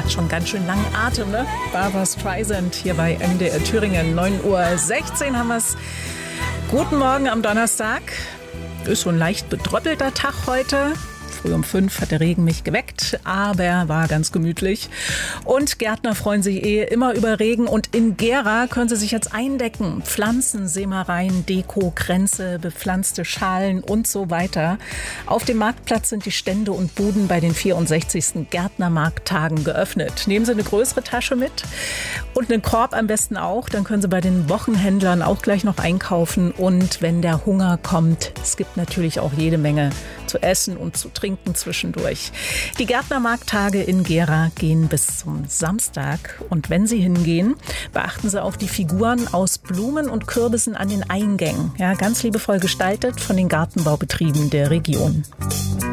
hat schon ganz schön langen Atem, ne? Barbra Streisand hier bei MDR Thüringen. 9:16 Uhr haben wir es. Guten Morgen am Donnerstag. Ist so ein leicht betröppelter Tag heute. Früh um 5 hat der Regen mich geweckt, aber war ganz gemütlich. Und Gärtner freuen sich immer über Regen. Und in Gera können sie sich jetzt eindecken. Pflanzen, Sämereien, Deko, Kränze, bepflanzte Schalen und so weiter. Auf dem Marktplatz sind die Stände und Buden bei den 64. Gärtnermarkttagen geöffnet. Nehmen Sie eine größere Tasche mit und einen Korb am besten auch. Dann können Sie bei den Wochenhändlern auch gleich noch einkaufen. Und wenn der Hunger kommt, es gibt natürlich auch jede Menge zu essen und zu trinken zwischendurch. Die Gärtnermarkttage in Gera gehen bis zum Samstag. Und wenn Sie hingehen, beachten Sie auf die Figuren aus Blumen und Kürbissen an den Eingängen. Ja, ganz liebevoll gestaltet von den Gartenbaubetrieben der Region.